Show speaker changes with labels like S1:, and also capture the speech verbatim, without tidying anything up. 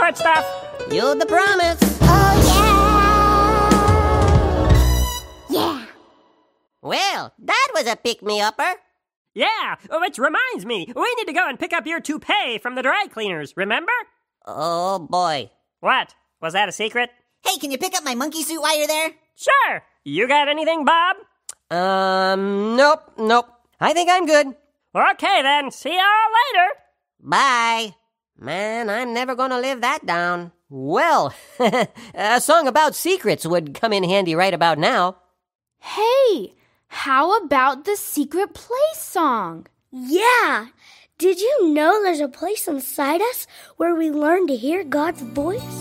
S1: support stuff.
S2: You the promise.
S3: Oh, yeah! Yeah!
S2: Well, that was a pick-me-upper.
S1: Yeah, which reminds me, we need to go and pick up your toupee from the dry cleaners, remember?
S2: Oh, boy.
S1: What? Was that a secret?
S3: Hey, can you pick up my monkey suit while you're there?
S1: Sure. You got anything, Bob?
S2: Um, nope, nope. I think I'm good.
S1: Okay, then. See y'all later.
S2: Bye. Man, I'm never gonna live that down. Well, a song about secrets would come in handy right about now.
S4: Hey, how about the secret place song?
S5: Yeah! Did you know there's a place inside us where we learn to hear God's voice?